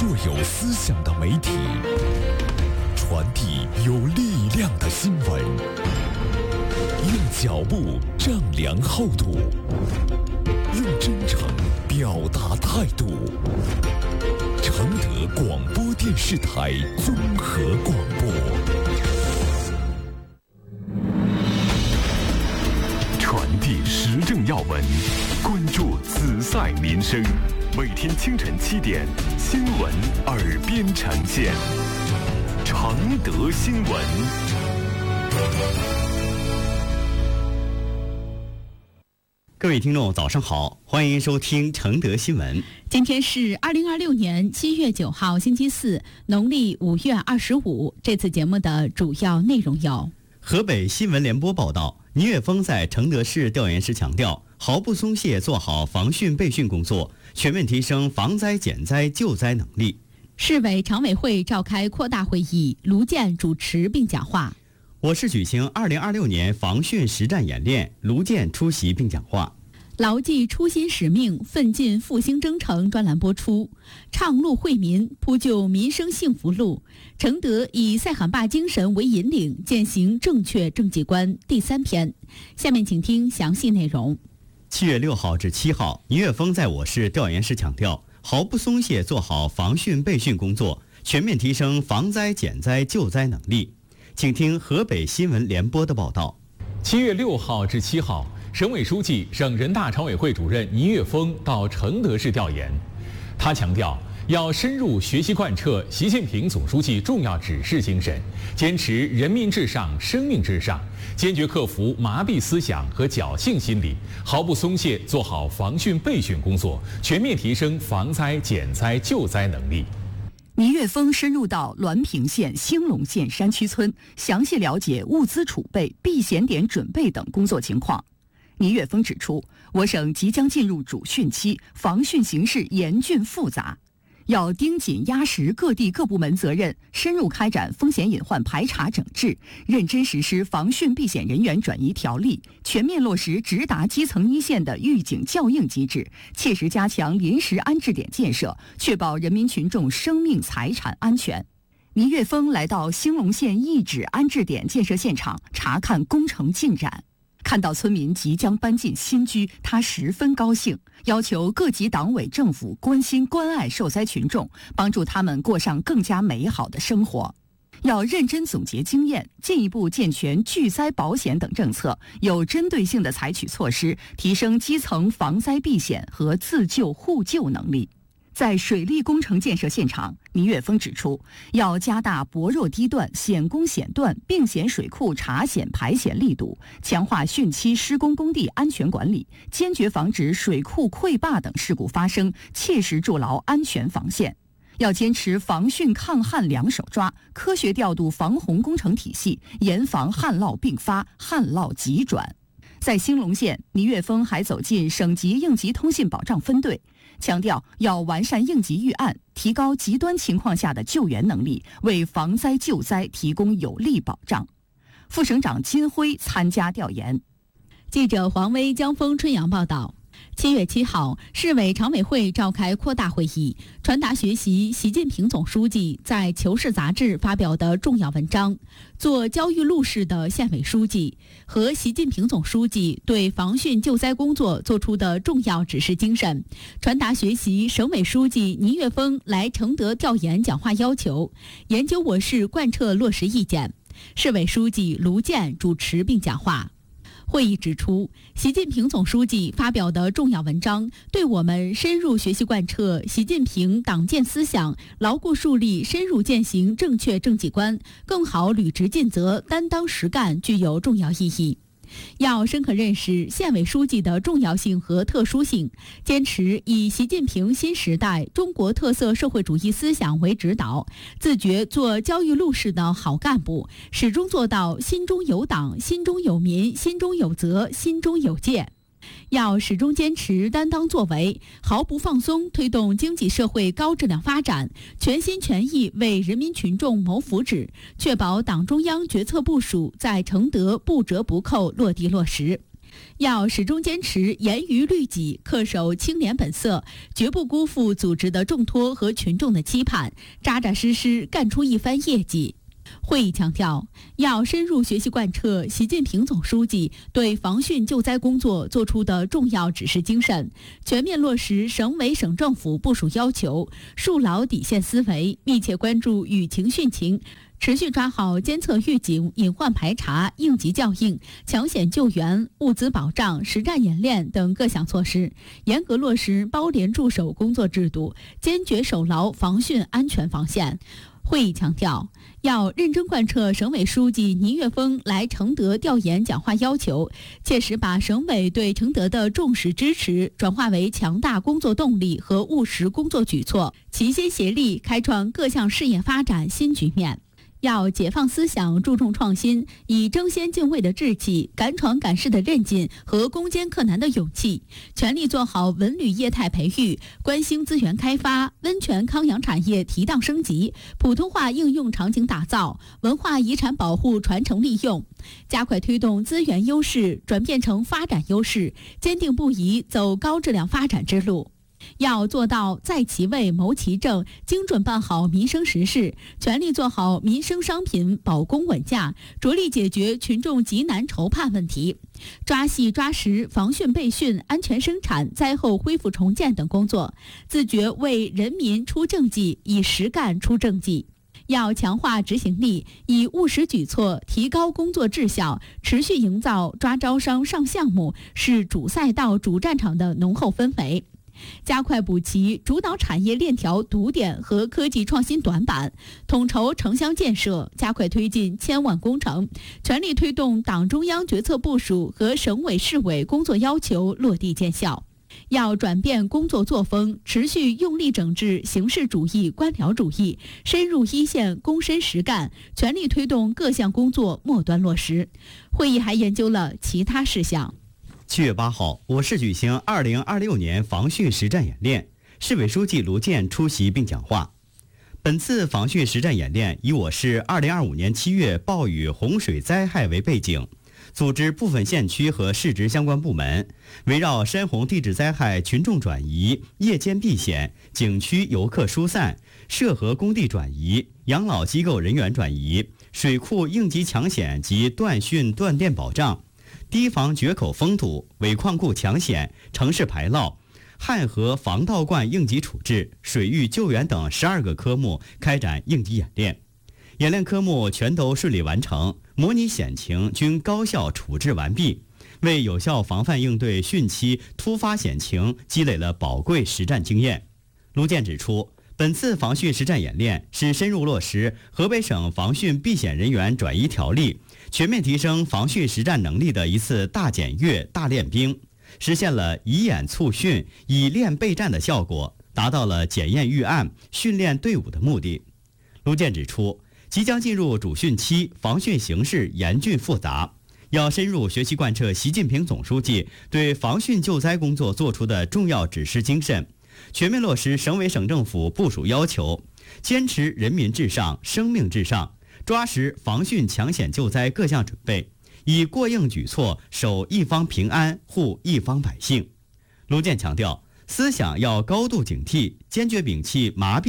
做有思想的媒体，传递有力量的新闻，用脚步丈量厚度，用真诚表达态度。承德广播电视台综合广播，传递时政要闻，关注此赛民生。每天清晨7点，新闻耳边呈现。承德新闻。 各位听众早上好，欢迎收听承德新闻。 今天是2026年7月9号星期四，农历5月25。这次节目的主要内容有： 河北新闻联播报道，倪岳峰在承德市调研时强调，毫不松懈做好防汛备汛工作，全面提升防灾减灾救灾能力。 市委常委会召开扩大会议，卢健主持并讲话。 我市举行2026年防汛实战演练，卢健出席并讲话。 牢记初心使命，奋进复兴征程专栏播出，畅路惠民，铺就民生幸福路。承德以赛罕坝精神为引领，践行正确政绩观第3篇。下面请听详细内容。 7月6号至7号，倪岳峰在我市调研时强调，毫不松懈做好防汛备汛工作，全面提升防灾减灾救灾能力。请听河北新闻联播的报道。 7月6号至7号，省委书记、省人大常委会主任倪岳峰到承德市调研。他强调，要深入学习贯彻习近平总书记重要指示精神，坚持人民至上、生命至上，坚决克服麻痹思想和侥幸心理，毫不松懈做好防汛备汛工作，全面提升防灾减灾救灾能力。 倪岳峰深入到滦平县、兴隆县山区村，详细了解物资储备、避险点准备等工作情况。倪岳峰指出，我省即将进入主汛期，防汛形势严峻复杂，要盯紧压实各地各部门责任，深入开展风险隐患排查整治，认真实施防汛避险人员转移条例，全面落实直达基层一线的预警校应机制，切实加强临时安置点建设，确保人民群众生命财产安全。倪岳峰来到兴隆县一址安置点建设现场，查看工程进展。看到村民即将搬进新居，他十分高兴，要求各级党委政府关心关爱受灾群众，帮助他们过上更加美好的生活。要认真总结经验，进一步健全拒灾保险等政策，有针对性地采取措施，提升基层防灾避险和自救互救能力。在水利工程建设现场，倪岳峰指出，要加大薄弱低段、险工险段并险水库查险排险力度，强化汛期施工工地安全管理，坚决防止水库溃坝等事故发生，切实筑牢安全防线。要坚持防汛抗旱两手抓，科学调度防洪工程体系，严防旱涝并发、旱涝急转。在兴隆县，倪岳峰还走进省级应急通信保障分队，强调要完善应急预案，提高极端情况下的救援能力，为防灾救灾提供有力保障。副省长金辉参加调研。 记者黄威、江峰、春阳报道。7月7号，市委常委会召开扩大会议，传达学习习近平总书记在《求是》杂志发表的重要文章，做焦裕禄式的县委书记和习近平总书记对防汛救灾工作作出的重要指示精神，传达学习省委书记倪岳峰来承德调研讲话要求，研究我市贯彻落实意见。市委书记卢健主持并讲话。会议指出，习近平总书记发表的重要文章，对我们深入学习贯彻习近平党建思想，牢固树立深入践行正确政绩观，更好履职尽责、担当实干具有重要意义。要深刻认识县委书记的重要性和特殊性，坚持以习近平新时代中国特色社会主义思想为指导，自觉做焦裕禄式的好干部，始终做到心中有党、心中有民、心中有责、心中有戒。要始终坚持担当作为，毫不放松推动经济社会高质量发展，全心全意为人民群众谋福祉，确保党中央决策部署在承德不折不扣落地落实。 要始终坚持严于律己，恪守清廉本色，绝不辜负组织的重托和群众的期盼，扎扎实实干出一番业绩。会议强调，要深入学习贯彻习近平总书记对防汛救灾工作作出的重要指示精神，全面落实省委省政府部署要求，树牢底线思维，密切关注舆情汛情，持续抓好监测预警、隐患排查、应急效应、抢险救援、物资保障、实战演练等各项措施，严格落实包联驻守工作制度，坚决守牢防汛安全防线。会议强调，要认真贯彻省委书记倪岳峰来承德调研讲话要求，切实把省委对承德的重视支持转化为强大工作动力和务实工作举措，齐心协力开创各项事业发展新局面。要解放思想，注重创新，以争先敬畏的志气、敢闯敢试的韧劲和攻坚克难的勇气，全力做好文旅业态培育、观星资源开发、温泉康养产业提档升级、普通话应用场景打造、文化遗产保护传承利用，加快推动资源优势转变成发展优势，坚定不移走高质量发展之路。要做到在其位谋其政，精准办好民生实事，全力做好民生商品保供稳价，着力解决群众急难愁盼问题，抓细抓实防汛备汛、安全生产、灾后恢复重建等工作，自觉为人民出政绩，以实干出政绩。要强化执行力，以务实举措提高工作质效，持续营造抓招商上项目、是主赛道主战场的浓厚氛围。加快补齐主导产业链条堵点和科技创新短板，统筹城乡建设，加快推进千万工程，全力推动党中央决策部署和省委市委工作要求落地见效。要转变工作作风，持续用力整治形式主义、官僚主义，深入一线躬身实干，全力推动各项工作末端落实。会议还研究了其他事项。 7月8号，我市举行2026年防汛实战演练，市委书记卢健出席并讲话。本次防汛实战演练以我市2025年7月暴雨洪水灾害为背景，组织部分县区和市直相关部门，围绕山洪地质灾害群众转移、夜间避险、景区游客疏散、涉河工地转移、养老机构人员转移、水库应急抢险及断汛断电保障、堤防决口封堵、尾矿库抢险、城市排涝、旱河防盗灌应急处置、水域救援等12个科目开展应急演练。演练科目全都顺利完成，模拟险情均高效处置完毕，为有效防范应对汛期突发险情积累了宝贵实战经验。卢健指出，本次防汛实战演练是深入落实河北省防汛避险人员转移条例，全面提升防汛实战能力的一次大检阅、大练兵，实现了以演促训、以练备战的效果，达到了检验预案、训练队伍的目的。卢健指出，即将进入主汛期，防汛形势严峻复杂，要深入学习贯彻习近平总书记对防汛救灾工作作出的重要指示精神，全面落实省委省政府部署要求，坚持人民至上、生命至上，抓实防汛抢险救灾各项准备，以过硬举措守一方平安、护一方百姓。卢健强调，思想要高度警惕，坚决摒弃麻痹